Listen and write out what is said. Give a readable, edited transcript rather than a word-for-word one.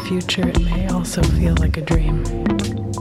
future, it may also feel like a dream.